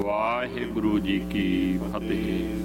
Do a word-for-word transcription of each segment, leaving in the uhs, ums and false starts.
ਵਾਹਿਗੁਰੂ ਜੀ ਕੀ ਫਤਿਹ।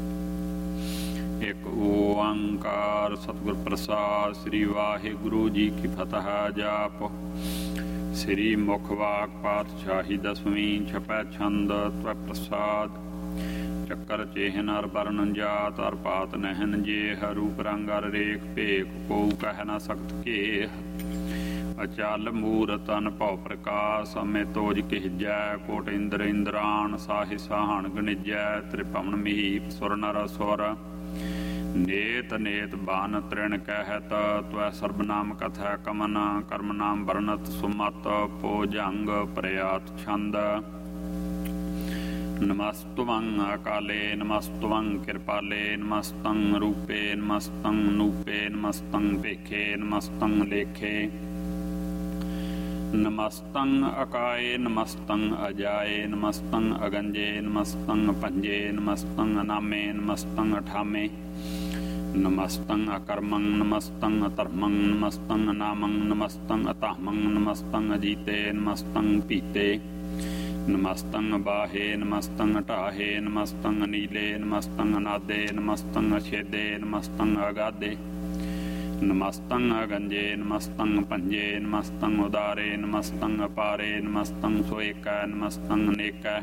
ਇੱਕ ਓੰਕਾਰ ਸਤਿਗੁਰ ਪ੍ਰਸਾਦ। ਸ੍ਰੀ ਵਾਹਿਗੁਰੂ ਜੀ ਕੀ ਫਤਿਹ। ਜਾਪ ਸ੍ਰੀ ਮੁਖ ਵਾਕ ਪਾਤਸ਼ਾਹੀ ਦਸਵੀਂ ਛਪੈ ਛੰਦ ਤਵੈ ਪ੍ਰਸਾਦ। ਚੱਕਰ ਚੇਹਨ ਅਰ ਬਰਨ ਜਾਤ ਅਰ ਪਾਤ ਨਹਿਨ ਜੇਹ ਰੂਪ ਰੰਗ ਅਰ ਰੇਖ ਭੇਖ ਕੋ ਕਹਿ ਨ ਸਕਤ ਕੇਹ। ਅਚਲ ਮੂਰਤ ਅਨਭਉ ਪ੍ਰਕਾਸ਼ ਅਮੇ ਤੋਜ ਕਿਹਜੈ ਕੋਟ ਇੰਦਰ ਇੰਦਰਾਣ ਸਾਹੀ ਸਾਹਣ ਗਣਿਜੈ ਤ੍ਰਿਭਵਨ ਮੀਪ ਸੁਰ ਨਰ ਸੁਰ ਨੇਤ ਨੇਤ ਬਾਨ ਤ੍ਰਿਣ ਕਹਿਤ ਤਵੈ ਸਰਬ ਨਾਮ ਕਥੈ ਕਮਨ ਕਰਮ ਨਾਮ ਵਰਨਤ ਸੁਮਤ ਪੋ ਜੰਗ ਪ੍ਰਯਾਤ ਛੰਦ। ਨਮਸਤੁਵੰ ਅਕਾਲੇ ਨਮਸਤੁਵੰ ਕਿਰਪਾਲੇ ਨਮਸਤੰ ਰੂਪੇ ਨਮਸਤੰ ਨੂਪੇ ਨਮਸਤੰ ਭੇਖੇ ਨਮਸਤੰ ਲੇਖੇ ਨਮਸਤੰ ਅਕਾਏ ਨਮਸਤੰ ਅਜਾਏ ਨਮਸਤੰ ਅਗੰਜੇ ਨਮਸਤੰ ਪੰਜੇ ਨਮਸਤੰ ਅਨਾਮੇ ਨਮਸਤੰ ਅਠਾਮੇ ਨਮਸਤੰ ਅਕਰਮੰ ਨਮਸਤੰ ਅਧਰਮੰ ਨਮਸਤੰ ਅਨਾਮੰ ਨਮਸਤੰ ਅਤਾਹਮੰ ਨਮਸਤੰ ਅਜੀਤੇ ਨਮਸਤੰ ਪੀਤੇ ਨਮਸਤੰ ਬਾਹੇ ਨਮਸਤੰ ਢਾਹੇ ਨਮਸਤੰ ਅਨੀਲੇ ਨਮਸਤੰ ਅਨਾਦੇ ਨਮਸਤੰ ਅਛੇਦੇ ਨਮਸਤੰ ਅਗਾਦੇ ਨਮਸਤੰ ਅਗੰਜੇ ਨਮਸਤੰ ਪੰਜੇ ਨਮਸਤੰ ਉਦਾਰੇ ਨਮਸਤੰ ਅਪਾਰੇ ਨਮਸਤੰ ਸੋਏਕੈ ਨਮਸਤੰ ਅਨੇਕੈ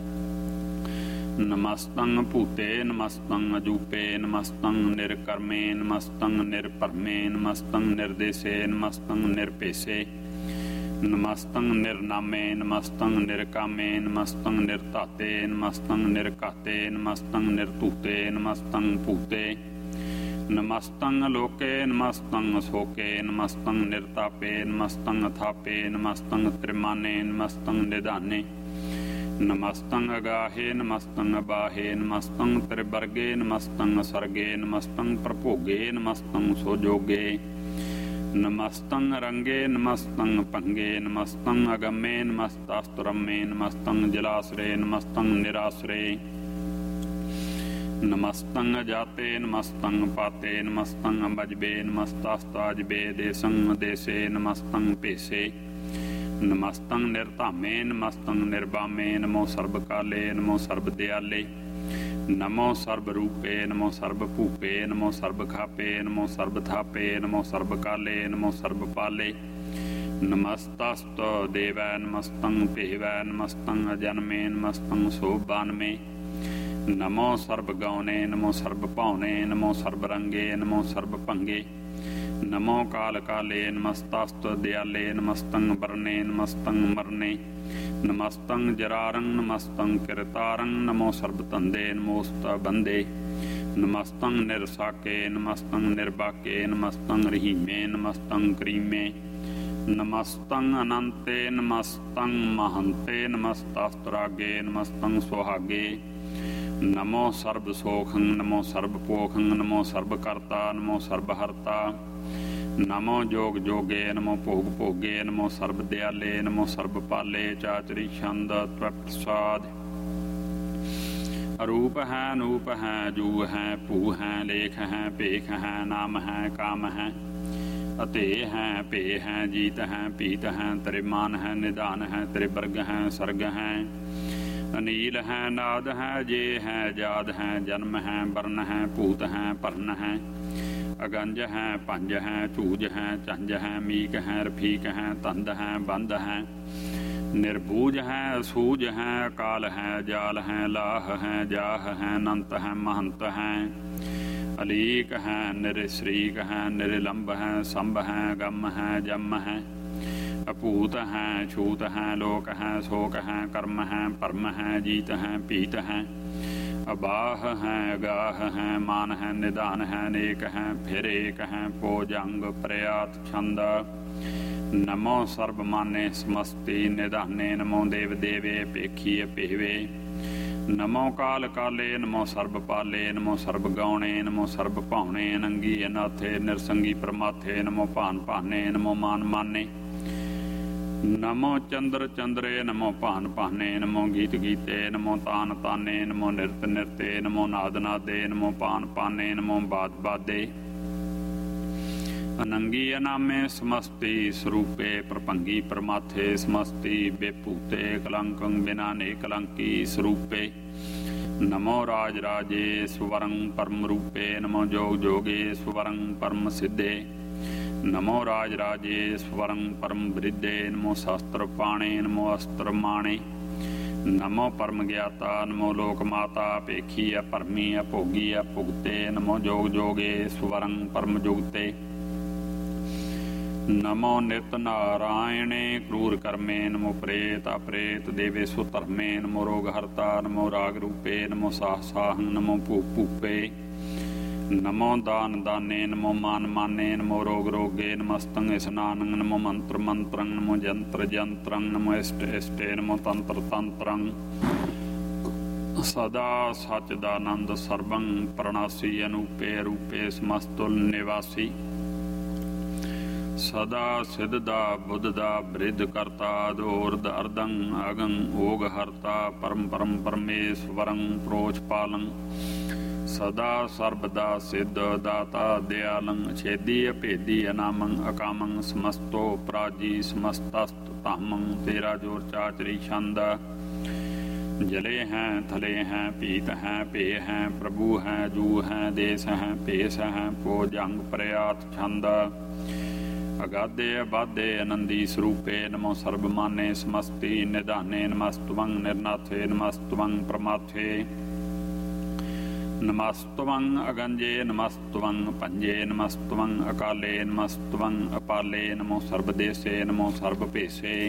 ਨਮਸਤੰ ਭੂਤੇ ਨਮਸਤੰ ਅਜੂਪੇ ਨਮਸਤੰ ਨਿਰਕਰਮੇ ਨਮਸਤੰ ਨਿਰਪਰਮੇ ਨਮਸਤੰ ਨਿਰਦੇਸੇ ਨਮਸਤੰ ਨਿਰਪੇਸੇ ਨਮਸਤੰ ਨਿਰਨਾਮੇ ਨਮਸਤੰ ਨਿਰਕਾਮੇ ਨਮਸਤੰ ਨਿਰਧਾਤੇ ਨਮਸਤੰ ਨਿਰਘਾਤੇ ਨਮਸਤੰ ਨਿਰਧੂਤੇ ਨਮਸਤੰ ਭੂਤੇ ਨਮਸਤੰ ਲੋਕੇ ਨਮਸਤੰ ਸੋਕੇ ਨਮਸਤੰ ਨਿਰਤਾਪੇ ਨਮਸਤੰ ਅਥਾਪੇ ਨਮਸਤੰ ਤ੍ਰਿਮਾਨੇ ਨਮਸਤੰ ਨਿਧਾਨੇ ਨਮਸਤੰ ਅਗਾਹੇ ਨਮਸਤੰ ਅਬਾਹੇ ਨਮਸਤੰ ਤ੍ਰਿਵਰਗੇ ਨਮਸਤੰ ਸਰਗੇ ਨਮਸਤੰ ਪ੍ਰਭੋਗੇ ਨਮਸਤੰ ਸੋਜੋਗੇ ਨਮਸਤੰ ਰੰਗੇ ਨਮਸਤੰ ਭੰਗੇ ਨਮਸਤੰ ਅਗਮੇ ਨਮਸਤਾਸਤੁਰਮੇ ਨਮਸਤੰ ਜਲਾਸਰੇ ਨਮਸਤੰ ਨਿਰਾਸਰੇ ਨਮਸਤੰ ਜਾਤੇ ਨਮਸਤੰ ਪਾਤੇ ਨਮਸਤੰ ਬਜਬੇ ਨਮਸਤਾਸਤਾਜਬੇ ਦੇਸੰ ਦੇਸੇ ਨਮਸਤੰ ਭੇਸੇ ਨਮਸਤੰ ਨਿਰਧਾਮੇ ਨਮਸਤੰ ਨਿਰਬਾਮੇ ਨਮੋ ਸਰਬ ਕਾਲੇ ਨਮੋ ਸਰਬ ਦਿਆਲੇ ਨਮੋ ਸਰਬ ਰੂਪੇ ਨਮੋ ਸਰਬ ਭੂਪੇ ਨਮੋ ਸਰਬ ਖਾਪੇ ਨਮੋ ਸਰਬ ਥਾਪੇ ਨਮੋ ਸਰਬ ਕਾਲੇ ਨਮੋ ਸਰਬ ਪਾਲੇ ਨਮਸਤਸਤ ਦੇਵੈ ਨਮਸਤੰ ਭੇਵੈ ਨਮਸਤੰ ਅਜਨਮੇ ਨਮਸਤੰ ਸੋਬਾਨਮੇ ਨਮੋ ਸਰਬ ਗੌਨੇ ਨਮੋ ਸਰਬ ਭਾਉਨੇ ਨਮੋ ਸਰਬ ਰੰਗੇ ਨਮੋ ਸਰਬ ਭੰਗੇ ਨਮੋ ਕਾਲ ਕਾਲੇ ਨਮਸਤਸਤ ਦਿਆਲੇ ਨਮਸਤੰ ਵਰਨੇ ਨਮਸਤੰ ਮਰਨੇ ਨਮਸਤੰ ਜਰਾਰੰ ਨਮਸਤੰ ਕਿਰਤਾਰੰ ਨਮੋ ਸਰਬ ਧੰਦੇ ਨਮੋਸਤ ਬੰਦੇ ਨਮਸਤੰ ਨਿਰਸਾਕੇ ਨਮਸਤੰ ਨਿਰਬਾਕੇ ਨਮਸਤੰ ਰਹੀਮੇ ਨਮਸਤੰ ਕਰੀਮੇ ਨਮਸਤੰ ਅਨੰਤੇ ਨਮਸਤੰ ਮਹੰਤੇ ਨਮਸਤਸਤਰਾਗੇ ਨਮਸਤੰ ਸੁਹਾਗੇ ਨਮੋ ਸਰਬ ਸੋਖੰ ਨਮੋ ਸਰਬ ਪੋਖੰ ਨਮੋ ਸਰਬ ਕਰਤਾ ਨਮੋ ਸਰਬ ਹਰਤਾ ਨਮੋ ਜੋਗ ਜੋਗੇ ਨਮੋ ਭੋਗ ਭੋਗੇ ਨਮੋ ਸਰਬ ਦਿਆਲੇ ਨਮੋ ਸਰਬ ਪਾਲੇ। ਚਾਚਰੀ ਛੰਦ ਤਵੈ ਪ੍ਰਸਾਦ। ਅਰੂਪ ਹੈ ਅਨੂਪ ਹੈ ਜੂ ਹੈ ਭੂ ਹੈ ਲੇਖ ਹੈ ਭੇਖ ਹੈ ਨਾਮ ਹੈ ਕਾਮ ਹੈ ਅਤੇ ਹੈ ਭੇ ਹੈ ਜੀਤ ਹੈ ਪੀਤ ਹੈ ਤ੍ਰਿਮਾਨ ਹੈ ਨਿਧਾਨ ਹੈ ਤ੍ਰਿਵਰਗ ਹੈ ਸਰਗ ਹੈ ਅਨੀਲ ਹੈ ਨਾਦ ਹੈ ਜੇ ਹੈ ਜਾਦ ਹੈ ਜਨਮ ਹੈ ਵਰਨ ਹੈ ਭੂਤ ਹੈ ਭਰਨ ਹੈ ਅਗੰਜ ਹੈ ਪੰਜ ਹੈ ਝੂਜ ਹੈ ਝੰਜ ਹੈ ਮੀਕ ਹੈ ਰਫੀਕ ਹੈ ਤੰਦ ਹੈ ਬੰਦ ਹੈ ਨਿਰਬੂਜ ਹੈ ਅਸੂਜ ਹੈ ਅਕਾਲ ਹੈ ਜਾਲ ਹੈ ਲਾਹ ਹੈ ਜਾਹ ਹੈ ਅਨੰਤ ਹੈ ਮਹੰਤ ਹੈ ਅਲੀਕ ਹੈ ਨਿਰਸ਼ਰੀਕ ਹੈ ਨਿਰਲੰਬ ਹੈ ਸੰਭ ਹੈ ਗਮ ਹੈ ਜਮ ਹੈ ਅਭੂਤ ਹੈ ਛੂਤ ਹੈ ਲੋਕ ਹੈ ਸੋਕ ਹੈ ਕਰਮ ਹੈ ਭਰਮ ਹੈ ਜੀਤ ਹੈ ਪੀਤ ਹੈ ਅਬਾਹ ਹੈ ਅਗਾਹ ਹੈ ਮਾਨ ਹੈ ਨਿਧਾਨ ਹੈ ਨੇਕ ਹੈ ਫਿਰ ਏਕ ਹੈ ਪੋ ਜੰਗ ਪ੍ਰਯਾਤ ਛੰਦ। ਨਮੋ ਸਰਬ ਮਾਨੇ ਸਮਸਤੀ ਨਿਧਾਨੇ ਨਮੋ ਦੇਵ ਦੇਵੇ ਭੇਖੀ ਭੇਵੇ ਨਮੋ ਕਾਲ ਕਾਲੇ ਨਮੋ ਸਰਬ ਪਾਲੇ ਨਮੋ ਸਰਬ ਗਾਉਣੇ ਨਮੋ ਸਰਬ ਭਾਉਣੇ ਅਨੰਗੀ ਅਨਾਥੇ ਨਿਰਸੰਗੀ ਪਰਮਾਥੇ ਨਮੋ ਭਾਨ ਭਾਨੇ ਨਮੋ ਮਾਨ ਮਾਨੇ ਨਮੋ ਚੰਦਰ ਚੰਦਰੇ ਨਮੋ ਭਾਨ ਭਾਨੇ ਨਮੋ ਗੀਤ ਗੀਤੇ ਨਮੋ ਤਾਨ ਤਾਨੇ ਨਮੋ ਨਿਰਤ ਨਿਰਤੇ ਨਮੋ ਨਾਦ ਨਾਦੇ ਨਮੋ ਪਾਨ ਪਾਨੇ ਨਮੋ ਬਾਦ ਬਾਦੇ ਅਨੰਗੀ ਅਨਾਮੇ ਸਮਸਤੀ ਸਰੂਪੇ ਪ੍ਰਭੰਗੀ ਪ੍ਰਮਾਥੇ ਸਮਸਤੀ ਬੇਭੂਤੇ ਕਲੰਕੰ ਬਿਨਾ ਨੇ ਕਲੰਕੀ ਸਰੂਪੇ ਨਮੋ ਰਾਜ ਰਾਜੇ ਸਵਰੰ ਪਰਮ ਰੂਪੇ ਨਮੋ ਜੋਗ ਜੋਗੇ ਸਵਰੰ ਪਰਮ ਸਿੱਧੇ ਨਮੋ ਰਾਜ ਰਾਜੇ ਸਵਰੰ ਪਰਮ ਬ੍ਰਿਧੇ ਨਮੋ ਸ਼ਾਸਤਰ ਪਾਣੇ ਨਮੋ ਅਸਤਰ ਮਾਣੇ ਨਮੋ ਪਰਮ ਗਿਆਤਾ ਨਮੋ ਲੋਕ ਮਾਤਾ ਭੇਖੀ ਅਪਰਮੀ ਅਭੋਗੀ ਅਭੁਗਤੇ ਨਮੋ ਜੋਗ ਜੋਗੇ ਸਵਰੰ ਪਰਮ ਜੁਗਤੇ ਨਮੋ ਨਿਤ ਨਾਰਾਇਣੇ ਕਰੂਰ ਕਰਮੇ ਨਮੋ ਪ੍ਰੇਤ ਅਪ੍ਰੇਤ ਦੇਵੇ ਸੁ ਧਰਮੇ ਨਮੋ ਰੋਗ ਹਰਤਾ ਨਮੋ ਰਾਗ ਰੂਪੇ ਨਮੋ ਸਾਹ ਸਾਹੰ ਨਮੋ ਭੂਪ ਭੂਪੇ ਨਮੋ ਦਾਨ ਦਾਨੇ ਨਮੋ ਮਾਨ ਮਾਨੇ ਨਮੋ ਰੋਗ ਰੋਗੇ ਨਮਸਤੰ ਇਸਨਾਨੰ ਨਮੋ ਮੰਤਰ ਮੰਤਰੰ ਨਮੋ ਜੰਤਰ ਜੰਤਰੰ ਨਮੋ ਇਸ਼ਟ ਇਸ਼ਟੇ ਨਮੋ ਤੰਤਰ ਤੰਤਰੰ ਸਦਾ ਸਚ ਦਾ ਆਨੰਦ ਸਰਬੰ ਪ੍ਰਣਾਸੀ ਅਨੂਪੇ ਰੂਪੇ ਸਮਸਤੁਲ ਨਿਵਾਸੀ ਸਦਾ ਸਿਧ ਦਾ ਬੁੱਧ ਦਾ ਬ੍ਰਿਧ ਕਰਤਾ ਦੋਰਦ ਅਰਦੰ ਅਗੰ ਓਗ ਹਰਤਾ ਪਰਮ ਪਰਮ ਪਰਮੇਸ਼ਵਰੰ ਪ੍ਰੋਚ ਪਾਲੰ ਸਦਾ ਸਰਬਦਾ ਸਿੱਧ ਦਾਤਾ ਦਿਆਲੰ ਛੇਦੀ ਅਭੇਦੀ ਅਨਾਮੰ ਅਕਾਮੰ ਸਮਸਤੋ ਪ੍ਰਾਜੀ ਸਮਸਤਸਤ ਧਾਮੰ ਤੇਰਾ ਜੋਰ ਚਾਚਰੀ ਛੰਦ ਜਲੇ ਹੈ ਥਲੇ ਹੈ ਪੀਤ ਹੈ ਭੇ ਹੈ ਪ੍ਰਭੂ ਹੈ ਜੂ ਹੈ ਦੇਸ ਹੈ ਭੇਸ ਹੈ ਪੋ ਜੰਗ ਪ੍ਰਿਆਤ ਛੰਦ ਅਗਾਧੇ ਅਬਾਧੇ ਅਨੰਦੀ ਸਰੂਪੇ ਨਮੋ ਸਰਬ ਮਾਨੇ ਸਮਸਤੀ ਨਿਧਾਨੇ ਨਮਸਤਵੰ ਨਿਰਨਾਥੇ ਨਮਸਤਵੰ ਪ੍ਰਮਾਥੇ ਨਮਸਤਵੰ ਅਗੰਜੇ ਨਮਸਤਵੰ ਪੰਜੇ ਨਮਸਤਵੰ ਅਕਾਲੇ ਨਮਸਤਵੰ ਅਪਾਲੇ ਨਮੋ ਸਰਬਦੇਸੇ ਨਮੋ ਸਰਬ ਭੇਸੇ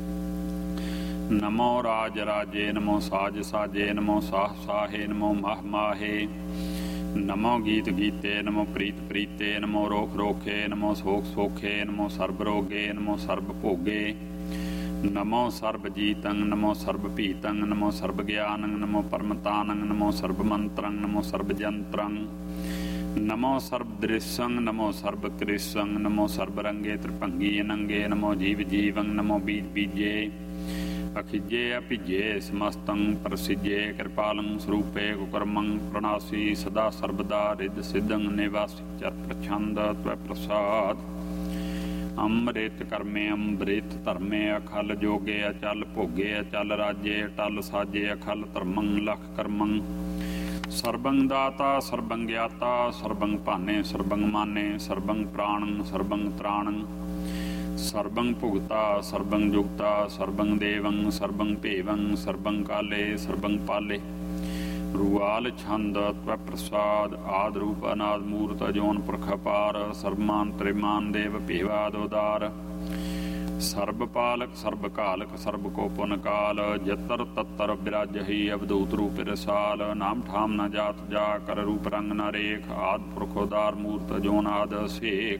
ਨਮੋ ਰਾਜ ਰਾਜੇ ਨਮੋ ਸਾਜ ਸਾਜੇ ਨਮੋ ਸਾਹ ਸਾਹੇ ਨਮੋ ਮਾਹ ਮਾਹੇ ਨਮੋ ਗੀਤ ਗੀਤੇ ਨਮੋ ਪ੍ਰੀਤ ਪ੍ਰੀਤੇ ਨਮੋ ਰੋਖ ਰੋਖੇ ਨਮੋ ਸੋਖ ਸੋਖੇ ਨਮੋ ਸਰਬ ਰੋਗੇ ਨਮੋ ਸਰਬ ਭੋਗੇ ਨਮੋ ਸਰਬ ਜੀਤੰ ਨਮੋ ਸਰਬ ਭੀਤੰ ਨਮੋ ਸਰਬ ਗਿਆਨੰ ਨਮੋ ਪਰਮਤਾਨੰ ਨਮੋ ਸਰਬ ਮੰਤਰੰ ਨਮੋ ਸਰਬ ਜੰਤਰੰ ਨਮੋ ਸਰਬ ਦ੍ਰਿਸ਼ੰ ਨਮੋ ਸਰਬ ਕ੍ਰਿਸ਼ੰ ਨਮੋ ਸਰਬ ਰੰਗੇ ਤ੍ਰਿਭੰਗੀ ਅਨੰਗੇ ਨਮੋ ਜੀਵ ਜੀਵੰ ਨਮੋ ਬੀਜ ਬੀਜੇ ਅਖਿਜੇ ਅਭਿਜੇ ਸਮਸਤੰ ਪ੍ਰਸਿਜੇ ਕਿਰਪਾਲੰ ਸਰੂਪੇ ਕੁਕਰਮੰ ਪ੍ਰਣਾਸੀ ਸਦਾ ਸਰਬਦਾ ਰਿੱਧ ਸਿੱਧੰ ਨਿਵਾਸੀ ਚਰ ਪ੍ਰਛੰਦ ਤਵੈ ਪ੍ਰਸਾਦ ਅੰਮ੍ਰਿਤ ਕਰਮੇ ਅੰਮ੍ਰਿਤ ਧਰਮੇ ਅਖਲ ਜੋਗੇ ਅਚਲ ਭੋਗੇ ਅਚਲ ਰਾਜੇ ਅਟਲ ਸਾਜੇ ਅਖਲ ਧਰਮੰ ਲਖ ਕਰਮੰ ਸਰਬੰ ਦਾਤਾ ਸਰਬੰ ਗਿਆਤਾ ਸਰਬੰ ਭਾਨੇ ਸਰਬੰ ਮਾਨੇ ਸਰਬੰ ਪ੍ਰਾਣੰ ਸਰਬੰ ਤ੍ਰਾਣੰ ਸਰਬੰ ਭੁਗਤਾ ਸਰਬੰ ਜੁਗਤਾ ਸਰਬੰ ਦੇਵੰ ਸਰਬੰ ਭੇਵੰ ਸਰਬੰ ਕਾਲੇ ਸਰਬੰ ਪਾਲੇ ਰੂਆਲ ਛੰਦ ਤਵੈ ਪ੍ਰਸਾਦ ਆਦ ਰੂਪ ਅਨਾਦ ਮੂਰਤ ਅਜੋਨ ਪੁਰਖ ਅਪਾਰ ਸਰਬਮਾਨ ਤ੍ਰਿਮਾਨ ਦੇਵ ਭੇਵਾਦ ਉਦਾਰ ਸਰਬ ਪਾਲਕ ਸਰਬ ਕਾਲਕ ਸਰਬ ਕੋ ਪੁਨ ਕਾਲ ਜਤਰ ਤਤਰ ਬਿਰਾਜਹੀ ਅਵਧੂਤ ਰੂਪ ਰਸਾਲ ਨਾਮ ਠਾਮ ਨ ਜਾਤ ਜਾ ਕਰ ਰੂਪ ਰੰਗ ਨ ਰੇਖ ਆਦ ਪੁਰਖ ਉਦਾਰ ਮੂਰਤ ਅਜੋਨ ਆਦ ਸੇਖ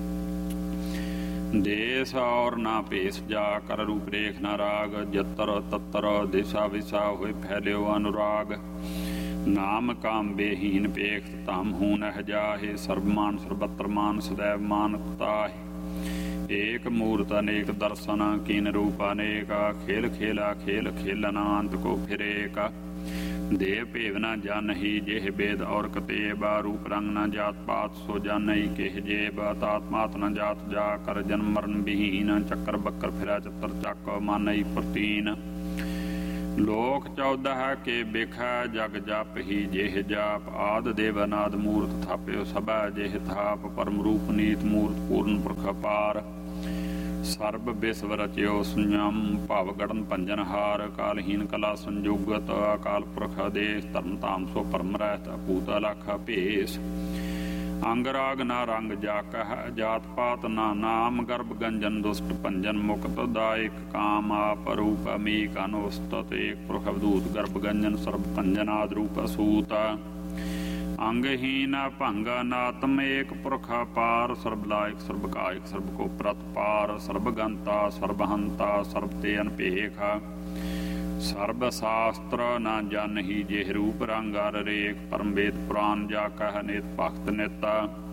ਦੇਸ ਔਰ ਨਾ ਭੇਸ ਜਾ ਕਰ ਰੂਪ ਰੇਖ ਨਾ ਰਾਗ ਜਤਰ ਤਤਰ ਦਿਸ਼ਾ ਵਿਸ਼ਾ ਹੋਏ ਫੈਲਿਓ ਅਨੁਰਾਗ ਨਾਮ ਕਾਮ ਬੇਹੀਨ ਪੇਖ ਧਮ ਹੂ ਨਹਿ ਜਾਹੇ ਸਰਬਮਾਨ ਸਰਬਤਰ ਮਾਨ ਸਦੈਵ ਮਾਨ ਤਾਹੇ ਏਕ ਮੂਰਤ ਅਨੇਕ ਦਰਸ਼ਨ ਕੀਨ ਰੂਪ ਅਨੇਕ ਖੇਲ ਖੇਲਾ ਖੇਲ ਖੇਲਨਾ ਅੰਤ ਕੋ ਫਿਰੇਕ ਦੇਵ ਭੇਵ ਨ ਜਾਨਹੀ ਜਿਹ ਬੇਦ ਔਰ ਕਤੇਬ ਰੂਪ ਰੰਗ ਨ ਜਾਤ ਪਾਤ ਸੋ ਜਾਨਹੀ ਕਿਹ ਜੇਬ ਤਾਤਮਾਤ ਨ ਜਾਤ ਜਾ ਕਰ ਜਨਮ ਮਰਨ ਵਿਹੀਨ ਚੱਕਰ ਬੱਕਰ ਫਿਰਾ ਚੱਤਰ ਚੱਕ ਮਾਨਈ ਪ੍ਰਤੀਨ ਲੋਕ ਚੌਦਹ ਕੇ ਬਿਖੈ ਜਗ ਜਪ ਹੀ ਜਿਹ ਜਾਪ ਆਦ ਦੇਵ ਅਨਾਦ ਮੂਰਤ ਥਾਪਿਓ ਸਭੈ ਜਿਹ ਥਾਪ ਪਰਮ ਰੂਪ ਨੀਤ ਮੂਰਤ ਪੂਰਨ ਪੁਰਖ ਅਪਾਰ ਸਰਬ ਵਿਸਵ ਰਚਿਓ ਸੁnyam ਭਵ ਗੜਨ ਭੰਜਨ ਹਾਰ ਕਾਲਹੀਨ ਕਲਾ ਸੰਜੋਗਤ ਅਕਾਲ ਪੁਰਖ ਆਦੇਸ਼ ਧਰਮ ਧਾਮ ਸੋ ਪਰਮ ਰਹਿਤ ਅਪੂਤ ਅਲਖ ਭੇਸ ਅੰਗ ਰਾਗ ਨਾ ਰੰਗ ਜਾ ਕਹ ਜਾਤ ਪਾਤ ਨਾ ਨਾਮ ਗਰਭ ਗੰਜਨ ਦੁਸ਼ਟ ਭੰਜਨ ਮੁਕਤ ਦਾਇਕ ਕਾਮ ਆਪ ਰੂਪ ਅਮੀਕ ਅਨੁਸਤਤ ਏਕ ਪੁਰਖ ਅਵਧੂਤ ਗਰਭ ਗੰਜਨ ਸਰਬ ਭੰਜਨ ਆਦ ਰੂਪ ਅਸੂਤ ਅੰਗਹੀਨ ਭੰਗ ਨਾਤਮ ਏਕ ਪੁਰਖ ਅਪਾਰ ਸਰਬ ਲਾਇਕ ਸਰਬ ਕਾਇਕ ਸਰਬ ਕੋ ਪ੍ਰਤਪਾਰ ਸਰਬ ਗੰਤਾ ਸਰਬ ਹੰਤਾ ਸਰਬ ਤੇ ਅਨਭੇਖ ਸਰਬ ਸ਼ਾਸਤਰ ਨਾ ਜਾਨਹੀ ਜਿਹ ਰੂਪ ਰੰਗ ਅਰ ਰੇਖ ਪਰਮ ਵੇਦ ਪੁਰਾਨ ਜਾ ਕਹਿ ਨਿਤ ਭਗਤ ਨਿਤ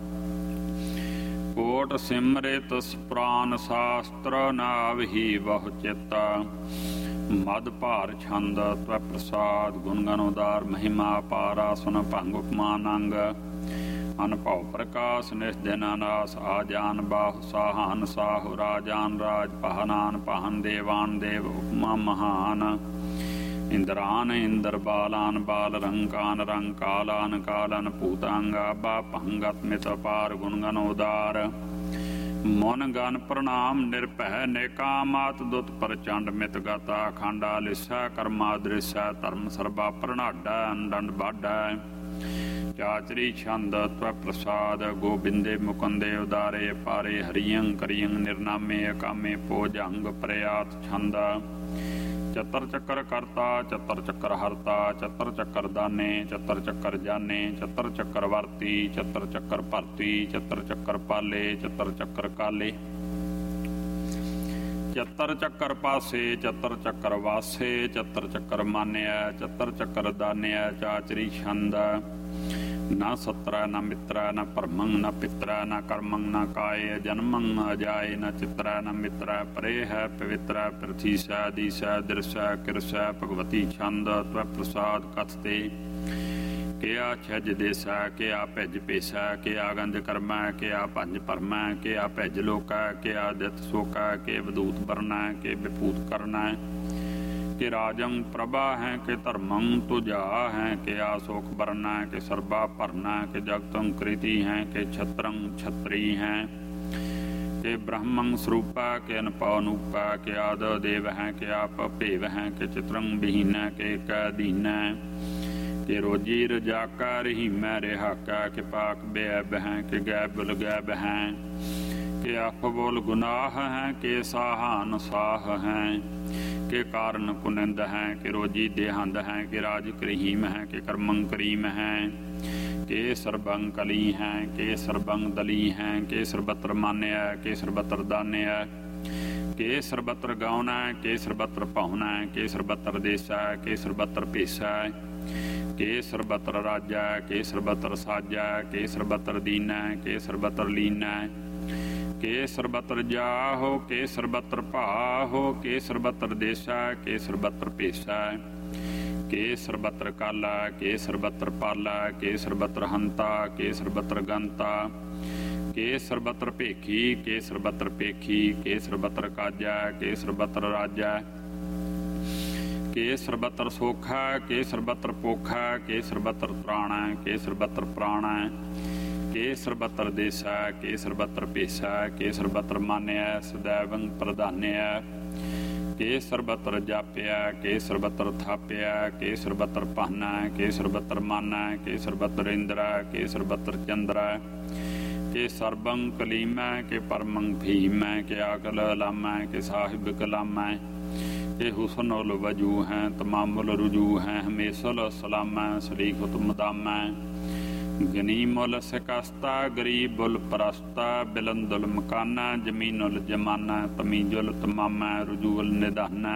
ਕੋਟ ਸਿਮਰਿਤ ਪ੍ਰਾਨ ਸ਼ਾਸਤਰ ਨਾਵਹੀ ਬਹੁ ਚਿਤ ਮਦ ਭਾਰ ਛੰਦ ਤਵੈ ਪ੍ਰਸਾਦ ਗੁਣ ਗਨ ਉਦਾਰ ਮਹਿਮਾ ਪਾਰਾ ਸੁਨ ਭੰਗ ਉਪਮਾਨ ਅੰਗ ਅਨਭਉ ਪ੍ਰਕਾਸ਼ ਨਿਸਦਿਨ ਅਨਾਸ ਆਜਾਨ ਬਾਹੁ ਸਾਹਾਨ ਸਾਹੁ ਰਾਜਾਨ ਰਾਜ ਪਹਨਾਨ ਪਹਨ ਦੇਵਾਨ ਦੇਵ ਉਪਮਾ ਮਹਾਨ ਇੰਦਰਾਨ ਇੰਦਰ ਬਾਲਾਨ ਬਾਲ ਰੰਕਾਨ ਰੰਗ ਕਾਲਾਨ ਕਾਲਨ ਭੂਤਾਂਗਾ ਬਾ ਭੰਗਤ ਮਿਤ ਪਾਰ ਗੁਣਗਨ ਉਦਾਰ ਮਨ ਗਨ ਪ੍ਰਣਾਮ ਨਿਰਭੈ ਨੇਕਾ ਮਾਤ ਦੁਤ ਪ੍ਰਚੰਡ ਮਿਤ ਗਤਾ ਖੰਡਾ ਲਿਸਾ ਕਰਮਾ ਦ੍ਰਿਸ਼ਾ ਧਰਮ ਸਰਬਾ ਪ੍ਰਣਾਡਾ ਅੰਡੰਡ ਬਾਡਾ ਚਾਚਰੀ ਛੰਦ ਤਵ ਪ੍ਰਸਾਦ ਗੋਬਿੰਦੇ ਮੁਕੰਦੇ ਉਦਾਰੇ ਪਾਰੇ ਹਰੀਅੰ ਕਰੀਅੰ ਨਿਰਨਾਮੇ ਅਕਾਮੇ ਪੋਜੰਗ ਪ੍ਰਿਆਤ ਛੰਦ ਚਤਰ ਚੱਕਰ ਕਰਤਾ ਚਤਰ ਚੱਕਰ ਹਰਤਾ ਚਤਰ ਚੱਕਰ ਦਾਨੇ ਚਤਰ ਚੱਕਰ ਜਾਨੇ ਚਤਰ ਚੱਕਰ ਵਰਤੀ ਚਤਰ ਚੱਕਰ ਭਰਤੀ ਚਤਰ ਚੱਕਰ ਪਾਲੇ ਚਤਰ ਚੱਕਰ ਕਾਲੇ ਚਤਰ ਚੱਕਰ ਪਾਸੇ ਚਤਰ ਚੱਕਰ ਵਾਸੇ ਚਤਰ ਚੱਕਰ ਮਾਨਿਆ ਚਤਰ ਚੱਕਰ ਦਾਨਿਆ ਚਾਚਰੀ ਛੰਦ ਨਾ ਸਤਰਾ ਨਾ ਮਿਤਰਾ ਨਾ ਪਰਮੰ ਨਾ ਪਿਤਰਾ ਨਾ ਕਰਮੰ ਨਾ ਕਾਏ ਜਨਮੰ ਅਜਾਏ ਨਾ ਚਿਤਰਾ ਨਾ ਮਿਤਰਾ ਪਰੇ ਹੈ ਪਵਿੱਤਰਾ ਪ੍ਰਥੀਸਾ ਦੀਸਾ ਦਿਰਸਾ ਕਿਰਸਾ ਭਗਵਤੀ ਛੰਦ ਤਵ ਪ੍ਰਸਾਦ ਕਥਤੇ ਕਿਆ ਛਜ ਦੇਸਾ ਕਿਆ ਭਿਜ ਪੇਸਾ ਕਿਆ ਗੰਜ ਕਰਮਾ ਕਿਆ ਭੰਜ ਪਰਮਾ ਕਿਆ ਭਿਜ ਲੋਕਾ ਕਿਆ ਦਿਤ ਸੋਕਾ ਕਿ ਵਦੂਤ ਬਰਨਾ ਕਿ ਵਿਭੂਤ ਕਰਨਾ ਕਿ ਰਾਜੰ ਪ੍ਰਭਾ ਹੈ ਕਿ ਧਰਮੰ ਤੁਜਾ ਹੈ ਕਿ ਆਸੋਖ ਬਰਨਾ ਕਿ ਸਰਬਾ ਭਰਨਾ ਕਿ ਜਗਤੰ ਕ੍ਰਿਤੀ ਹੈ ਕਿ ਛਤਰੰ ਛਤਰੀ ਹੈ ਕਿ ਬ੍ਰਹਮੰ ਸਰੂਪਾ ਕਿ ਅਨਪਉ ਅਨੂਪਾ ਕਿ ਆਦ ਦੇਵ ਹੈ ਕਿ ਆਪ ਭੇਵ ਹੈ ਕਿ ਚਿਤਰੰ ਵਿਹੀਨਾ ਕਿ ਕੈ ਦੀਨਾ ਕਿ ਰੋਜੀ ਰਜਾਕਾ ਰਹੀਮੈ ਰਿਹਾਕਾ ਕਿ ਪਾਕ ਬੇਅਬ ਹੈ ਕਿ ਗੈਬੁਲ ਗੈਬ ਹੈ ਕਿ ਆਪ ਬੋਲ ਗੁਨਾਹ ਹੈ ਕਿ ਸਾਹਾਨ ਸਾਹ ਹੈ ਕਿ ਕਾਰਨ ਕੁਨੰਦ ਹੈ ਕਿ ਰੋਜੀ ਦੇਹੰਦ ਹੈ ਕਿ ਰਾਜ ਕਰੀਮ ਹੈ ਕਿ ਕਰਮੰ ਕਰੀਮ ਹੈ ਕਿ ਸਰਬੰ ਕਲੀ ਹੈ ਕਿ ਸਰਬੰ ਦਲੀ ਹੈ ਕਿ ਸਰਬਤਰ ਮਾਨਿਆ ਕਿ ਸਰਬਤਰ ਦਾਨਿਆ ਕਿ ਸਰਬਤਰ ਗਾਉਣਾ ਕਿ ਸਰਬਤਰ ਪਾਉਣਾ ਕਿ ਸਰਬਤਰ ਦੇਸਾ ਕਿ ਸਰਬਤਰ ਭੇਸਾ ਕਿ ਸਰਬਤਰ ਰਾਜਾ ਕਿ ਸਰਬਤਰ ਸਾਜਾ ਕਿ ਸਰਬਤਰ ਦੀਨਾ ਕਿ ਸਰਬਤਰ ਲੀਨਾ ਕਿ ਸਰਬਤਰ ਜਾਹੋ ਕਿ ਸਰਬਤਰ ਭਾਹੋ ਕਿ ਸਰਬਤਰ ਦੇਸਾ ਕਿ ਸਰਬਤਰ ਭੇਸਾ ਕਿ ਸਰਬਤਰ ਕਾਲਾ ਕਿ ਸਰਬਤਰ ਪਾਲਾ ਕਿ ਸਰਬਤਰ ਹੰਤਾ ਕਿ ਸਰਬਤਰ ਗੰਤਾ ਕਿ ਸਰਬਤਰ ਭੇਖੀ ਕਿ ਸਰਬਤਰ ਭੇਖੀ ਕਿ ਸਰਬਤਰ ਕਾਜਾ ਕਿ ਸਰਬਤਰ ਰਾਜਾ ਕਿ ਸਰਬਤਰ ਸੋਖਾ ਕਿ ਸਰਬਤਰ ਪੋਖਾ ਕਿ ਸਰਬਤਰ ਤ੍ਰਾਣਾ ਕਿ ਸਰਬਤਰ ਪ੍ਰਾਣਾ ਕਿ ਸਰਬਤਰ ਦੇਸਾ ਕਿ ਸਰਬਤਰ ਭੇਸਾ ਕਿ ਸਰਬਤਰ ਮਾਨਿਆ ਸदैवੰ ਪ੍ਰਧਾਨਿਆ ਕਿ ਸਰਬਤਰ ਜਾਪਿਆ ਕਿ ਸਰਬਤਰ ਥਾਪਿਆ ਕਿ ਸਰਬਤਰ ਪਾਨਾ ਕਿ ਸਰਬਤਰ ਮਾਨਾ ਕਿ ਸਰਬਤਰ ਇੰਦਰਾ ਕਿ ਸਰਬਤਰ ਚੰਦਰਾ ਕਿ ਸਰਬੰ ਕਲੀਮੈ ਕਿ ਪਰਮੰ ਭੀਮੈ ਕਿ ਆਕਲ ਲਾਮੈ ਕਿ ਸਾਹਿਬ ਕਲਾਮੈ ਕਿ ਹੁਸਨੁਲ ਵਜੂ ਹੈ ਤਮਾਮੁਲ ਰੁਜੂ ਹੈ ਹਮੇਸਲ ਸਲਾਮੈ ਸਰੀਖੁਤ ਮਦਾਮੈ ਗਨੀਮੁਲ ਸਿਕਸਤਾ ਗਰੀਬੁਲ ਪ੍ਰਸਤਾ ਬਿਲੰਦੁਲ ਮਕਾਨਾ ਜਮੀਨੁਲ ਜਮਾਨਾ ਤਮੀਜੁਲ ਤਮਾਮਾ ਰਜੂਲ ਨਿਦਾਨਾ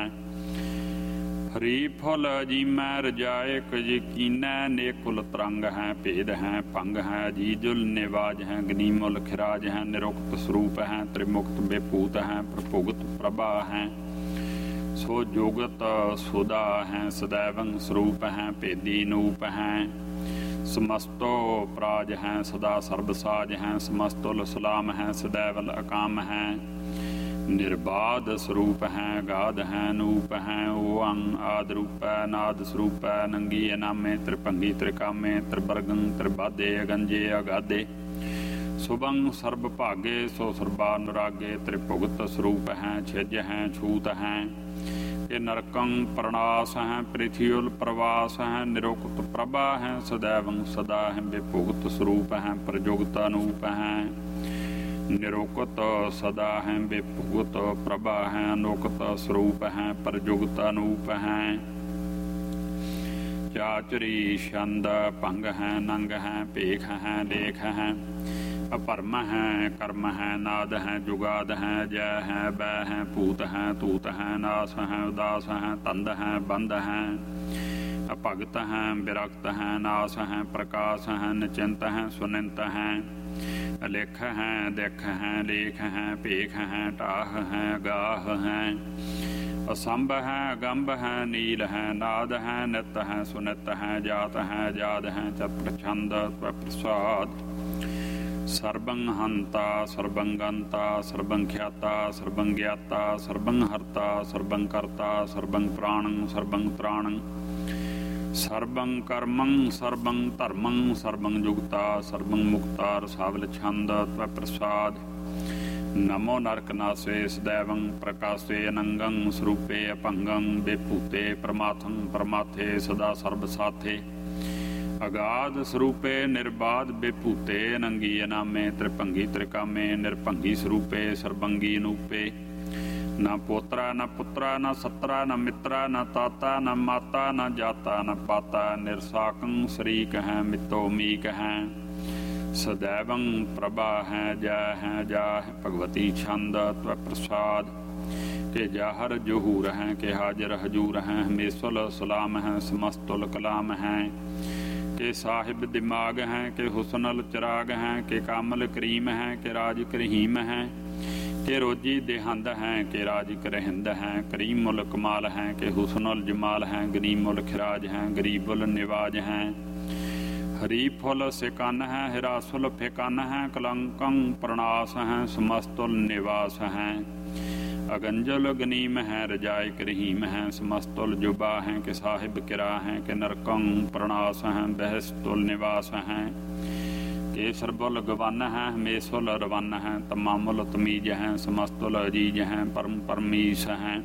ਹਰੀਫੁਲ ਅਜੀਮੈ ਰਜਾਇਕ ਯਕੀਨੈ ਨੇਕੁਲ ਤਰੰਗ ਹੈ ਭੇਦ ਹੈ ਭੰਗ ਹੈ ਅਜੀਜੁਲ ਨਿਵਾਜ ਹੈ ਗਨੀਮੁਲ ਖਿਰਾਜ ਹੈ ਨਿਰੁਕਤ ਸਰੂਪ ਹੈ ਤ੍ਰਿਮੁਕਤ ਬੇਪੂਤ ਹੈ ਪ੍ਰਭੁਗਤ ਪ੍ਰਭਾ ਹੈ ਸੋ ਜੋਗਤ ਸੁਦਾ ਹੈ ਸदैवੰ ਸਰੂਪ ਹੈ ਭੇਦੀ ਨੂਪ ਹੈ ਸਮਸਤੋ ਪ੍ਰਾਜ ਹੈ ਸਦਾ ਸਰਬ ਸਾਜ ਹੈ ਸਮਸਤੁਲ ਸਲਾਮ ਹੈ ਸदैवल ਅਕਾਮ ਹੈ ਨਿਰਬਾਧ ਸਰੂਪ ਹੈ ਗਾਧ ਹੈ ਨੂਪ ਹੈ ਓੰ ਆਦ ਰੂਪੈ ਨਾਦ ਸਰੂਪੈ ਨੰਗੀ ਅਨਾਮੇ ਤ੍ਰਿਭੰਗੀ ਤ੍ਰਿਕਾਮੇ ਤ੍ਰਿਵਰਗੰ ਤ੍ਰਿਬਾਧੇ ਅਗੰਜੇ ਅਗਾਧੇ ਸੁਭੰ ਸਰਬ ਭਾਗੇ ਸੋ ਸਰਬਾ ਨੁਰਾਗੇ ਤ੍ਰਿਭੁਗਤ ਸਰੂਪ ਹੈ ਛਿਜ ਹੈ ਛੂਤ ਹੈ ਕਿ ਨਰਕੰ ਪ੍ਰਣਾਸ ਹੈ ਪ੍ਰਿਥਿਉਲ ਪ੍ਰਵਾਸ ਹੈ ਨਿਰੁਕਤ ਪ੍ਰਭਾ ਹੈ ਸदैवੰ ਸਦਾ ਹੈ ਬੇਭੁਗਤ ਸਰੂਪ ਹੈ ਪ੍ਰਜੁਗਤ ਅਨੂਪ ਹੈ ਨਿਰੁਕਤ ਸਦਾ ਹੈ ਬੇਭੁਗਤ ਪ੍ਰਭਾ ਹੈ ਅਨੁਕਤ ਸਰੂਪ ਹੈ ਪ੍ਰਜੁਗਤ ਅਨੂਪ ਹੈ ਚਾਚਰੀ ਛੰਦ ਭੰਗ ਹੈ ਨੰਗ ਹੈ ਭੇਖ ਹੈ ਲੇਖ ਹੈ ਅਪਰਮ ਹੈ ਕਰਮ ਹੈ ਨਾਦ ਹੈ ਜੁਗਾਦ ਹੈ ਜੈ ਹੈ ਬੈ ਹੈ ਭੂਤ ਹੈ ਤੂਤ ਹੈ ਨਾਸ ਹੈ ਉਦਾਸ ਹੈ ਤੰਦ ਹੈ ਬੰਦ ਹੈ ਅਭਗਤ ਹੈ ਵਿਰਕਤ ਹੈ ਨਾਸ ਹੈ ਪ੍ਰਕਾਸ਼ ਹੈ ਨਿਚਿੰਤ ਹੈ ਸੁਨਿੰਤ ਹੈ ਅਲੇਖ ਹੈ ਦੇਖ ਹੈ ਲੇਖ ਹੈ ਭੇਖ ਹੈ ਢਾਹ ਹੈ ਗਾਹ ਹੈ ਅਸੰਭ ਹੈ ਅਗੰਭ ਹੈ ਨੀਲ ਹੈ ਨਾਦ ਹੈ ਨਿਤ ਹੈ ਸੁਨਿਤ ਹੈ ਜਾਤ ਹੈ ਜਾਦ ਹੈ ਚਤੁਰ ਛੰਦ ਤਵ ਪ੍ਰਸਾਦ ਸਰਬੰ ਹੰਤਾ ਸਰਬੰ ਗੰਤਾ ਸਰਬੰ ਖਿਆਤਾ ਸਰਬੰ ਗਿਆਤਾ ਸਰਬੰ ਹਰਤਾ ਸਰਬੰ ਕਰਤਾ ਸਰਬੰ ਪ੍ਰਾਣੰ ਸਰਬੰ ਤ੍ਰਾਣੰ ਸਰਬੰ ਕਰਮੰ ਸਰਬੰ ਧਰਮੰ ਸਰਬੰ ਜੁਗਤਾ ਸਰਬੰ ਮੁਕਤਾ ਰਸਾਵਲ ਛੰਦ ਤਵੈ ਪ੍ਰਸਾਦ ਨਮੋ ਨਰਕ ਨਾਸੇ ਸਦੈਵੰ ਪ੍ਰਕਾਸੇ ਅਨੰਗੰ ਸਰੂਪੇ ਅਭੰਗੰ ਬੇਭੂਤੇ ਪ੍ਰਮਾਥੰ ਪਰਮਾਥੇ ਸਦਾ ਸਰਬ ਸਾਥੇ ਅਗਾਧ ਸਰੂਪੇ ਨਿਰਬਾਧ ਬੇਭੂਤੇ ਅਨੰਗੀ ਅਨਾਮੇ ਤ੍ਰਿਭੰਗੀ ਤ੍ਰਿਕਾਮੇ ਨਿਰਭੰਗੀ ਸਰੂਪੇ ਸਰਬੰਗੀ ਅਨੂਪੇ ਨਾ ਪੋਤਰਾ ਨਾ ਪੁੱਤਰਾ ਨਾ ਸੱਤਰਾ ਨਾ ਮਿੱਤਰਾ ਨਾ ਤਾਤਾ ਨਾ ਮਾਤਾ ਨਾ ਜਾਤਾ ਨਾ ਪਾਤਾ ਨਿਰਸਾਕੰ ਸ਼ਰੀਕ ਹੈ ਮਿੱਤੋ ਮੀਕ ਹੈ ਸਦੈਵੰ ਪ੍ਰਭਾ ਹੈ ਜੈ ਹੈ ਜਾ ਭਗਵਤੀ ਛੰਦ ਤਵੈ ਪ੍ਰਸਾਦ ਕਿ ਜਾਹਰ ਜਹੂਰ ਹੈ ਕਿ ਹਾਜ਼ਰ ਹਜੂਰ ਹੈ ਹਮੇਸ਼ੁਲ ਸਲਾਮ ਹੈ ਸਮਸਤੁਲ ਕਲਾਮ ਹੈ ਕਿ ਸਾਹਿਬ ਦਿਮਾਗ ਹੈ ਕਿ ਹੁਸਨਲ ਚਰਾਗ ਹੈ ਕਿ ਕਾਮਲ ਕਰੀਮ ਹੈ ਕਿ ਰਾਜ ਕਰਹੀਮ ਹੈ ਕਿ ਰੋਜੀ ਦੇਹੰਦ ਹੈ ਕਿ ਰਾਜ ਕਰਹਿੰਦ ਹੈ ਕਰੀਮੁਲ ਕਮਾਲ ਹੈ ਕਿ ਹੁਸਨੁਲ ਜਮਾਲ ਹੈ ਗਰੀਮੁਲ ਖਿਰਾਜ ਹੈ ਗਰੀਬੁਲ ਨਿਵਾਜ ਹੈ ਹਰੀ ਫੁੱਲ ਸਿਕਨ ਹੈ ਹਿਰਾਸੁਲ ਫਿਕਨ ਹੈ ਕਲੰਕੰ ਪ੍ਰਣਾਸ ਹੈ ਸਮਸਤੁਲ ਨਿਵਾਸ ਹੈ ਅਗੰਜਲ ਗਨੀਮ ਹੈ ਰਜਾਇ ਕਰਹੀਮ ਹੈ ਸਮਸਤੁਲ ਜੁਬਾ ਹੈ ਕਿ ਸਾਹਿਬ ਕਿਰਾ ਹੈ ਕਿ ਨਰਕੰ ਪ੍ਰਣਾਸ ਹੈ ਬਹਿਸਤੁਲ ਨਿਵਾਸ ਹੈ ਕਿ ਸਰਬੁਲ ਗਵਨ ਹੈ ਹਮੇਸ਼ੁਲ ਰਵਨ ਹੈ ਤਮਾਮੁਲ ਤਮੀਜ ਹੈ ਸਮਸਤੁਲ ਅਜੀਜ ਹੈ ਪਰਮ ਪਰਮੀਸ਼ ਹੈ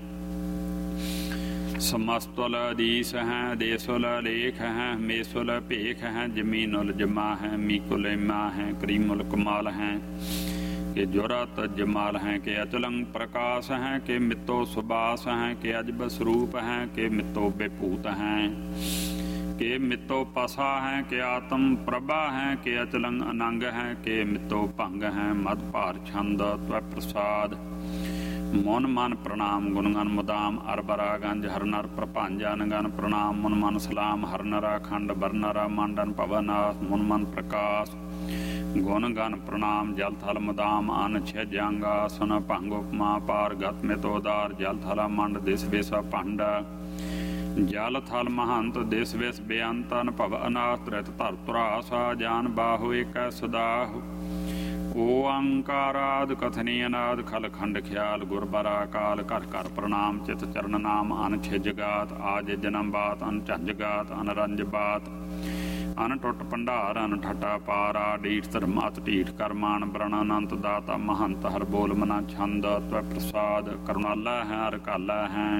ਸਮਸਤੁਲ ਅਦੀਸ ਹੈ ਦੇਸੁਲ ਲੇਖ ਹੈ ਹਮੇਸ਼ੁਲ ਭੇਖ ਹੈ ਜਮੀਨੁਲ ਜਮਾ ਹੈ ਮੀਕੁਲ ਇਮਾ ਹੈ ਕਰੀਮੁਲ ਕਮਾਲ ਹੈ ਕਿ ਜੁਰਤ ਜਮਾਲ ਹੈ ਕਿ ਅਚਲੰ ਪ੍ਰਕਾਸ਼ ਹੈ ਕਿ ਮਿੱਤੋ ਸੁਬਾਸ ਹੈ ਕਿ ਅਜਬ ਸਰੂਪ ਹੈ ਕਿ ਮਿੱਤੋ ਬੇਭੂਤ ਹੈ ਕਿ ਮਿੱਤੋ ਪਸਾ ਹੈ ਕਿ ਆਤਮ ਪ੍ਰਭਾ ਹੈ ਕਿ ਅਚਲੰ ਅਨੰਗ ਹੈ ਕਿ ਮਿੱਤੋ ਭੰਗ ਹੈ ਮਦ ਭਾਰ ਛੰਦ ਤਵੈ ਪ੍ਰਸਾਦ ਮਨ ਮਨ ਪ੍ਰਣਾਮ ਗੁਣਗਨ ਮੁਦਾਮ ਅਰਬਰਾ ਗੰਜ ਹਰ ਨਰ ਪ੍ਰਭੰਜ ਅਨਗਨ ਪ੍ਰਣਾਮ ਮਨ ਮਨ ਸਲਾਮ ਹਰ ਨਰਾ ਖੰਡ ਬਰਨਰਾ ਮੰਡਨ ਪਵਨਾਸ ਮਨ ਮਨ ਪ੍ਰਕਾਸ਼ ਗੁਣ ਗਨ ਪ੍ਰਣਾਮ ਜਲ ਥਲ ਮੁਦਾਮ ਅਨ ਛਜੰਗਾ ਸੁਨ ਭੰਗ ਉਪਮਾ ਪਾਰ ਗਤ ਮਿਤੋਦਾਰ ਜਲ ਥਲਾ ਮੰਡ ਦਿਸ ਵਿਸ ਭੰਡ ਜਲ ਥਲ ਮਹੰਤ ਦਿਸ ਵਿਸ ਬੇਅੰਤਨ ਭਵ ਅਨਾਥ ਤ੍ਰਿਤ ਧਰ ਧੁਰਾਸਾ ਜਾਨ ਬਾਹੋ ਏਕੈ ਸਦਾਹੁ ਓੰਕਾਰਾਦ ਕਥਨੀ ਅਨਾਦ ਖਲ ਖੰਡ ਖਿਆਲ ਗੁਰਬਰਾ ਕਾਲ ਘਰ ਘਰ ਪ੍ਰਣਾਮ ਚਿਤ ਚਰਨ ਨਾਮ ਅਨ ਛਿਜਗਾਤ ਆਜ ਜਨਮ ਬਾਤ ਅਨ ਝੰਜਗਾਤ ਅਨ ਰੰਜ ਬਾਤ ਅਨ ਟੁੱਟ ਭੰਡਾਰ ਅਨ ਠਟਾ ਪਾਰਾ ਡੀਠ ਧਰਮਾਤ ਢੀਠ ਕਰਮਾਨ ਬਰਨ ਅਨੰਤ ਦਾਤਾ ਮਹੰਤ ਹਰ ਬੋਲ ਮਨਾ ਛੰਦ ਤਵੈ ਪ੍ਰਸਾਦ ਕਰੁਣਾਲਾ ਹੈ ਰਕਾਲਾ ਹੈ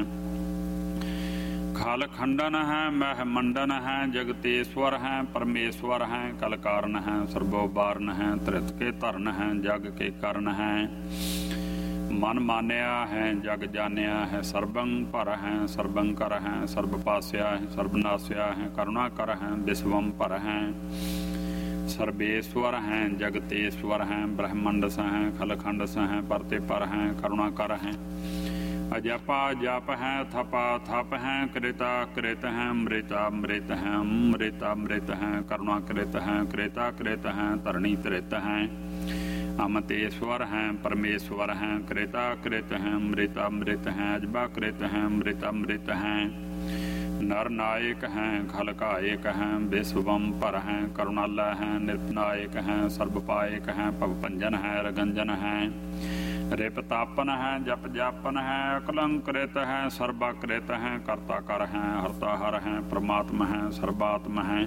ਖਲ ਖੰਡਨ ਹੈ ਮਹਿ ਮੰਡਨ ਹੈ ਜਗਤੇਸ਼ਵਰ ਹੈ ਪਰਮੇਸ਼ਵਰ ਹੈ ਕਲ ਕਾਰਨ ਹੈ ਸਰਬੋ ਬਾਰਨ ਹੈ ਤ੍ਰਿਤ ਕੇ ਧਰਨ ਹੈ ਜਗ ਕੇ ਕਰਨ ਹੈ ਮਨ ਮਾਨਿਆ ਹੈ ਜਗ ਜਾਣਿਆ ਹੈ ਸਰਬੰ ਭਰ ਹੈ ਸਰਬੰ ਕਰ ਹੈ ਸਰਬ ਪਾਸਿਆ ਹੈ ਸਰਬ ਨਾਸਿਆ ਹੈ ਕਰੁਣਾ ਕਰ ਹੈ ਵਿਸ਼ਵੰ ਭਰ ਹੈ ਸਰਬੇਸ਼ਵਰ ਹੈ ਜਗਤੇਸ਼ਵਰ ਹੈ ਬ੍ਰਹਮੰਡ ਸ ਹੈ ਖਲਖੰਡ ਸ ਹੈ ਪਰਤੇ ਪਰ ਹੈ ਕਰੁਣਾ ਕਰ ਹੈ ਅਜਪਾ ਜਪ ਹੈ ਥਪਾ ਥਪ ਹੈ ਕ੍ਰਿਤਾ ਕ੍ਰਿਤ ਹੈ ਅੰਮ੍ਰਿਤਾ ਅੰਮ੍ਰਿਤ ਹੈ ਅੰਮ੍ਰਿਤਾ ਅੰਮ੍ਰਿਤ ਹੈ ਕਰੁਣਾ ਕ੍ਰਿਤ ਹੈ ਕ੍ਰਿਤਾ ਕ੍ਰਿਤ ਹੈ ਧਰਣੀ ਤ੍ਰਿਤ ਹੈ ਅਮਤੇਸ਼ਵਰ ਹੈ ਪਰਮੇਸ਼ਵਰ ਹੈ ਕ੍ਰਿਤਾ ਕ੍ਰਿਤ ਹੈ ਅੰਮ੍ਰਿਤਾ ਅੰਮ੍ਰਿਤ ਹੈ ਅਜਬਾ ਕ੍ਰਿਤ ਹੈ ਅੰਮ੍ਰਿਤਾ ਅੰਮ੍ਰਿਤ ਹੈ ਨਰ ਨਾਇਕ ਹੈ ਖਲਕਾਇਕ ਹੈ ਵਿਸ਼ਵਮ ਭਰ ਹੈ ਕਰੁਣਾਲਾ ਹੈ ਨਿਰਪਨਾਇਕ ਹੈ ਸਰਬ ਪਾਇਕ ਹੈ ਭਵ ਭੰਜਨ ਹੈ ਰਗੰਜਨ ਹੈ ਰਿਪ ਤਾਪਨ ਹੈ ਜਪ ਜਾਪਨ ਹੈ ਅਕਲੰਕ੍ਰਿਤ ਹੈ ਸਰਬਾਕ੍ਰਿਤ ਹੈ ਕਰਤਾ ਕਰ ਹੈ ਹਰਤਾ ਹਰ ਹੈ ਪ੍ਰਮਾਤਮ ਹੈ ਸਰਬਾਤਮ ਹੈ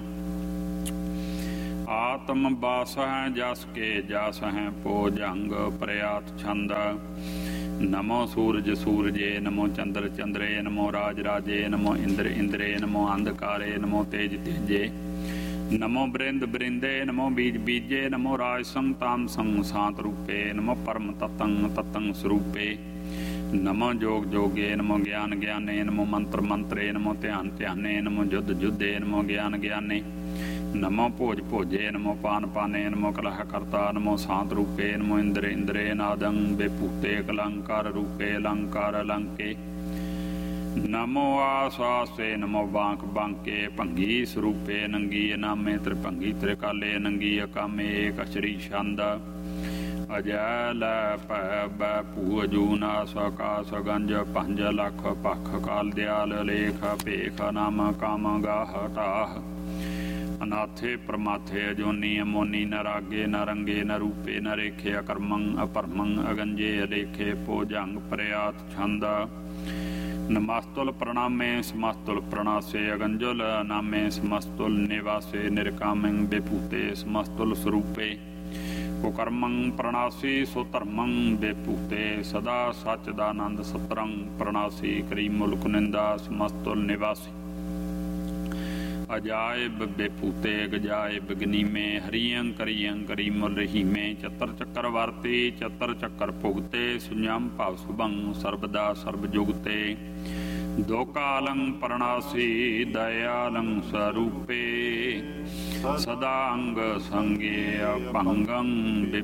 ਆਤਮ ਬਾਸ ਹੈ ਜਸ ਕੇ ਜਸ ਹੈ ਪੋਜੰਗ ਪ੍ਰਿਆਤ ਛੰਦ ਨਮੋ ਸੂਰਜ ਸੂਰਜੇ ਨਮੋ ਚੰਦਰ ਚੰਦਰੇ ਨਮੋ ਰਾਜ ਰਾਜੇ ਨਮੋ ਇੰਦਰ ਇੰਦਰੇ ਨਮੋ ਅੰਧਕਾਰੇ ਨਮੋ ਤੇਜ ਤੇਜੇ ਨਮੋ ਬ੍ਰਿੰਦ ਬ੍ਰਿੰਦੇ ਨਮੋ ਬੀਜ ਬੀਜੇ ਨਮੋ ਰਾਜ ਸੰਗ ਤਾਮ ਸੰਗ ਸਾਤ ਰੂਪੇ ਨਮੋ ਪਰਮ ਤਤੰ ਤਤੰ ਸਰੂਪੇ ਨਮੋ ਜੋਗ ਜੋਗੇ ਨਮੋ ਗਿਆਨ ਗਿਆਨੇ ਨਮੋ ਮੰਤਰ ਮੰਤਰੇ ਨਮੋ ਧਿਆਨ ਧਿਆਨੇ ਨਮੋ ਜੁਧ ਜੁਧੇ ਨਮੋ ਗਿਆਨ ਗਿਆਨੇ ਨਮੋ ਭੋਜ ਭੋਜੇ ਨਮੋ ਪਾਨ ਪਾਨੇ ਨਮੋ ਕਲਹ ਕਰਤਾ ਨਮੋ ਸਾਤ ਰੂਪੇ ਨਮੋ ਇੰਦਰ ਇੰਦਰੇ ਨਾਦੰ ਬੇਭੂਤੇ ਕਲੰਕਾਰ ਰੂਪੇ ਅਲੰਕਾਰ ਅਲੰਕੇ ਨਮੋ ਆਸਾਸੇ ਨਮੋ ਬਾਂਕ ਬਾਂਕੇ ਭੰਗੀ ਸਰੂਪੇ ਨੰਗੀ ਅਨਾਮੇ ਤ੍ਰਿਭੰਗੀ ਤ੍ਰਿਕਾਲੇ ਨੰਗੀ ਅਕਾਮੇ ਏਕ ਅਸ਼ਰੀ ਛੰਦ ਅਜੈ ਲੈ ਭੈ ਬੈ ਭੂ ਅਜੂਨਾ ਸਕਾਸ ਗੰਜ ਪੰਜ ਲੱਖ ਪੱਖ ਕਾਲ ਦਿਆਲ ਲੇਖ ਭੇਖ ਨਾਮ ਕਾਮ ਗਾਹ ਟਾਹ ਅਨਾਥੇ ਪ੍ਰਮਾਥੇ ਅਜੋਨੀ ਅਮੋਨੀ ਨ ਰਾਗੇ ਨ ਰੰਗੇ ਨ ਰੂਪੇ ਨ ਰੇਖੇ ਅਕਰਮੰ ਅਪਰਮੰ ਅਗੰਜੇ ਅਲੇਖੇ ਭੋਜੰਗ ਪ੍ਰਿਆਤ ਛੰਦ ਨਮਸਤੁਲ ਪ੍ਰਣਾਮੇ ਸਮਸਤੁਲ ਪ੍ਰਣਾਸੇ ਅਗੰਜੁਲ ਨਾਮੇ ਸਮਸਤੁਲ ਨਿਵਾਸੇ ਨਿਰਕਾਮੰ ਬੇਪੂਤੇ ਸਮਸਤੁਲ ਸਰੂਪੇ ਕੁਕਰਮੰ ਪ੍ਰਣਾਸੀ ਸੋ ਧਰਮੰ ਬੇਪੂਤੇ ਸਦਾ ਸੱਚ ਦਾ ਆਨੰਦ ਸਤਰੰ ਪ੍ਰਣਾਸੀ ਕਰੀ ਮੁਲਕ ਨਿੰਦਾ ਸਮਸਤੁਲ ਨਿਵਾਸੀ ਅਜਾਇਬ ਬੇਪੂਤੇ ਗਜਾਇਬ ਗਨੀਮੇ ਹਰੀਅੰ ਕਰੀਅੰ ਕਰੀ ਮੁਲ ਰਹੀਮੇ ਚਤਰ ਚੱਕਰ ਵਰਤੀ ਚਤਰ ਚੱਕਰ ਭੁਗਤੇ ਸੁਨਿਯਮ ਭਵ ਸੁਭੰ ਸਰਬਦਾ ਸਰਬ ਜੁਗਤੇ ਦੋਕਾਲੰ ਪ੍ਰਣਾਸੀ ਦਇਆਲੰ ਸਰੂਪੇ ਸਦਾ ਅੰਗ ਸੰਗੇ ਅਭੰਗੰ